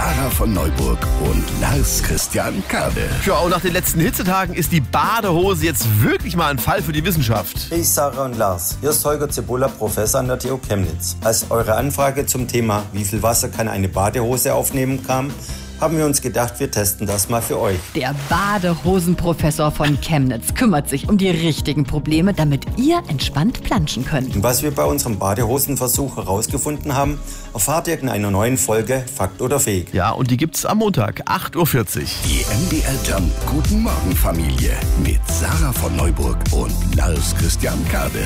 Sarah von Neuburg und Lars Christian Kade. Ja, und nach den letzten Hitzetagen ist die Badehose jetzt wirklich mal ein Fall für die Wissenschaft. Hey Sarah und Lars, hier ist Holger Zebola, Professor an der TU Chemnitz. Als eure Anfrage zum Thema, wie viel Wasser kann eine Badehose aufnehmen, kam, haben wir uns gedacht, wir testen das mal für euch. Der Badehosenprofessor von Chemnitz kümmert sich um die richtigen Probleme, damit ihr entspannt planschen könnt. Und was wir bei unserem Badehosenversuch herausgefunden haben, erfahrt ihr in einer neuen Folge Fakt oder Fake. Ja, und die gibt's am Montag, 8.40 Uhr. Die MDR Jump Guten Morgen Familie mit Sarah von Neuburg und Lars Christian Kade.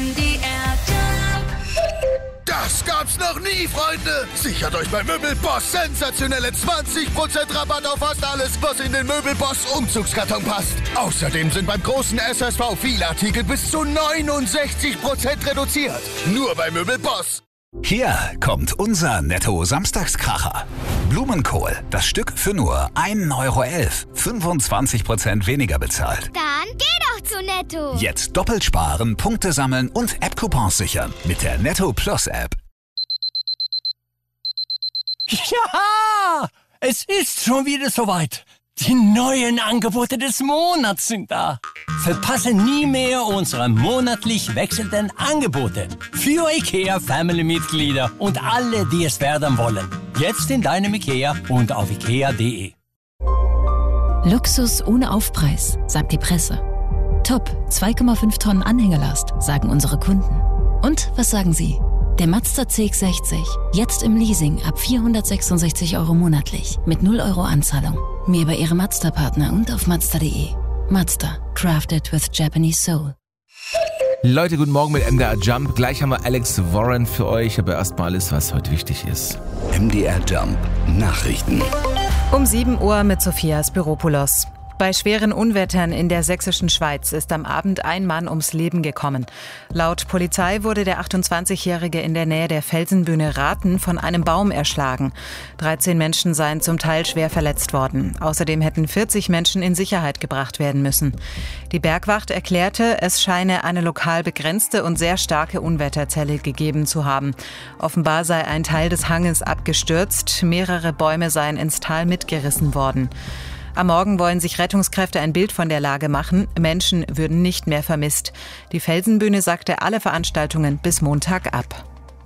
Das gab's noch nie, Freunde! Sichert euch bei Möbelboss sensationelle 20% Rabatt auf fast alles, was in den Möbelboss Umzugskarton passt. Außerdem sind beim großen SSV viele Artikel bis zu 69% reduziert. Nur bei Möbelboss. Hier kommt unser Netto-Samstagskracher. Blumenkohl, das Stück für nur 1,11 €. 25% weniger bezahlt. Dann geh doch zu Netto. Jetzt doppelt sparen, Punkte sammeln und App-Coupons sichern mit der Netto Plus App. Ja, es ist schon wieder soweit. Die neuen Angebote des Monats sind da. Verpasse nie mehr unsere monatlich wechselnden Angebote. Für IKEA-Family-Mitglieder und alle, die es werden wollen. Jetzt in deinem IKEA und auf ikea.de. Luxus ohne Aufpreis, sagt die Presse. Top, 2,5 Tonnen Anhängerlast, sagen unsere Kunden. Und was sagen Sie? Der Mazda CX-60, jetzt im Leasing ab 466 € monatlich, mit 0 € Anzahlung. Mehr bei Ihrem Mazda-Partner und auf Mazda.de. Mazda, crafted with Japanese soul. Leute, guten Morgen mit MDR Jump. Gleich haben wir Alex Warren für euch, aber erstmal alles, was heute wichtig ist. MDR Jump Nachrichten. Um 7 Uhr mit Sophia Spiropoulos. Bei schweren Unwettern in der sächsischen Schweiz ist am Abend ein Mann ums Leben gekommen. Laut Polizei wurde der 28-Jährige in der Nähe der Felsenbühne Rathen von einem Baum erschlagen. 13 Menschen seien zum Teil schwer verletzt worden. Außerdem hätten 40 Menschen in Sicherheit gebracht werden müssen. Die Bergwacht erklärte, es scheine eine lokal begrenzte und sehr starke Unwetterzelle gegeben zu haben. Offenbar sei ein Teil des Hanges abgestürzt, mehrere Bäume seien ins Tal mitgerissen worden. Am Morgen wollen sich Rettungskräfte ein Bild von der Lage machen. Menschen würden nicht mehr vermisst. Die Felsenbühne sagte alle Veranstaltungen bis Montag ab.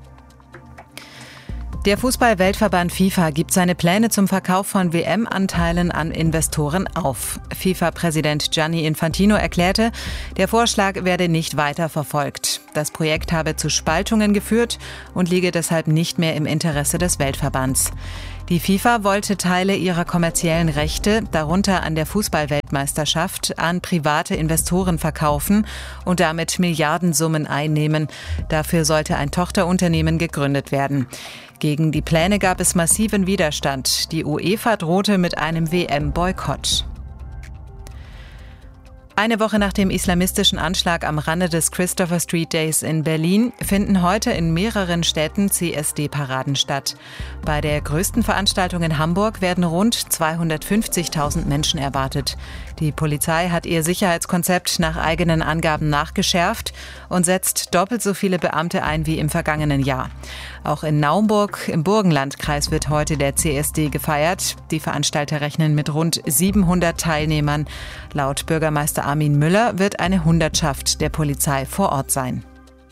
Der Fußball-Weltverband FIFA gibt seine Pläne zum Verkauf von WM-Anteilen an Investoren auf. FIFA-Präsident Gianni Infantino erklärte, der Vorschlag werde nicht weiter verfolgt. Das Projekt habe zu Spaltungen geführt und liege deshalb nicht mehr im Interesse des Weltverbands. Die FIFA wollte Teile ihrer kommerziellen Rechte, darunter an der Fußball-Weltmeisterschaft, an private Investoren verkaufen und damit Milliardensummen einnehmen. Dafür sollte ein Tochterunternehmen gegründet werden. Gegen die Pläne gab es massiven Widerstand. Die UEFA drohte mit einem WM-Boykott. Eine Woche nach dem islamistischen Anschlag am Rande des Christopher Street Days in Berlin finden heute in mehreren Städten CSD-Paraden statt. Bei der größten Veranstaltung in Hamburg werden rund 250.000 Menschen erwartet. Die Polizei hat ihr Sicherheitskonzept nach eigenen Angaben nachgeschärft und setzt doppelt so viele Beamte ein wie im vergangenen Jahr. Auch in Naumburg im Burgenlandkreis wird heute der CSD gefeiert. Die Veranstalter rechnen mit rund 700 Teilnehmern. Laut Bürgermeister Armin Müller wird eine Hundertschaft der Polizei vor Ort sein.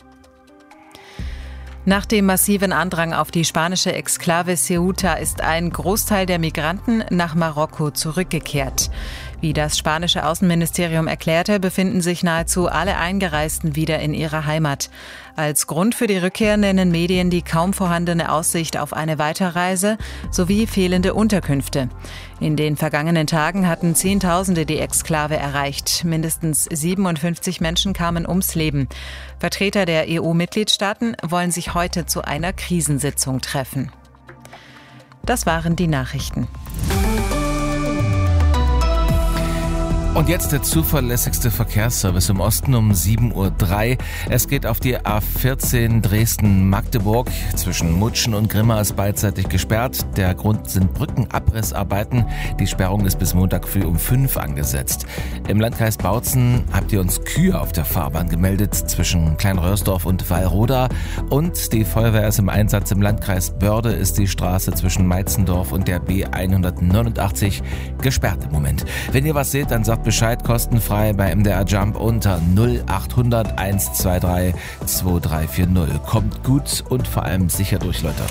Nach dem massiven Andrang auf die spanische Exklave Ceuta ist ein Großteil der Migranten nach Marokko zurückgekehrt. Wie das spanische Außenministerium erklärte, befinden sich nahezu alle Eingereisten wieder in ihrer Heimat. Als Grund für die Rückkehr nennen Medien die kaum vorhandene Aussicht auf eine Weiterreise sowie fehlende Unterkünfte. In den vergangenen Tagen hatten Zehntausende die Exklave erreicht. Mindestens 57 Menschen kamen ums Leben. Vertreter der EU-Mitgliedstaaten wollen sich heute zu einer Krisensitzung treffen. Das waren die Nachrichten. Und jetzt der zuverlässigste Verkehrsservice im Osten um 7:03 Uhr. Es geht auf die A14 Dresden-Magdeburg. Zwischen Mutschen und Grimma ist beidseitig gesperrt. Der Grund sind Brückenabrissarbeiten. Die Sperrung ist bis Montag früh um 5 angesetzt. Im Landkreis Bautzen habt ihr uns Kühe auf der Fahrbahn gemeldet zwischen Kleinröhrsdorf und Wallroda. Und die Feuerwehr ist im Einsatz. Im Landkreis Börde ist die Straße zwischen Meitzendorf und der B189 gesperrt im Moment. Wenn ihr was seht, dann sagt Bescheid, kostenfrei bei MDR Jump unter 0800 123 2340. Kommt gut und vor allem sicher durch, Leute.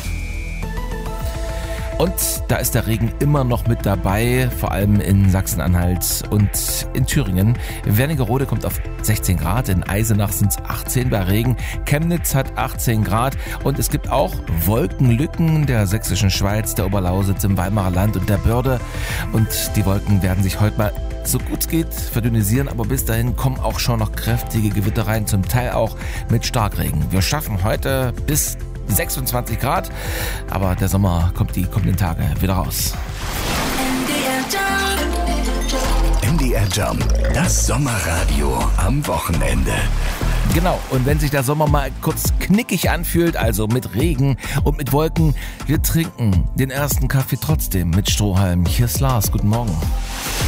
Und da ist der Regen immer noch mit dabei, vor allem in Sachsen-Anhalt und in Thüringen. Wernigerode kommt auf 16 Grad, in Eisenach sind es 18 bei Regen, Chemnitz hat 18 Grad und es gibt auch Wolkenlücken der sächsischen Schweiz, der Oberlausitz, im Weimarer Land und der Börde. Und die Wolken werden sich heute mal so gut es geht verdünnisieren, aber bis dahin kommen auch schon noch kräftige Gewitter rein, zum Teil auch mit Starkregen. Wir schaffen heute bis 26 Grad, aber der Sommer kommt die kommenden Tage wieder raus. MDR Jump, das Sommerradio am Wochenende. Genau, und wenn sich der Sommer mal kurz knickig anfühlt, also mit Regen und mit Wolken, wir trinken den ersten Kaffee trotzdem mit Strohhalm. Hier ist Lars, guten Morgen.